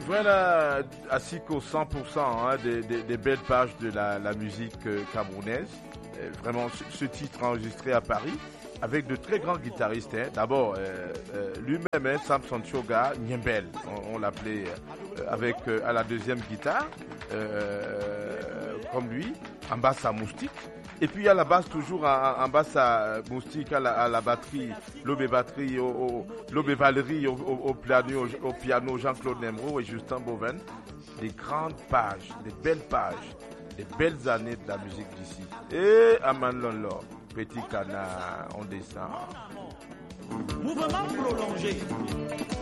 Voilà, ainsi qu'au 100% des belles pages de la musique camerounaise. Vraiment, ce titre enregistré à Paris avec de très grands guitaristes. D'abord, lui-même, Samson Choga Niembel, on l'appelait avec à la deuxième guitare, comme lui, en basse à Moustique. Et puis il y a la basse toujours en basse à Moustique, à la batterie, l'obé batterie, l'obé Valérie, au piano Jean-Claude Nemro et Justin Boven. Des grandes pages, des belles années de la musique d'ici. Et Aman Lolo, Petit Canard, on descend. Mouvement prolongé.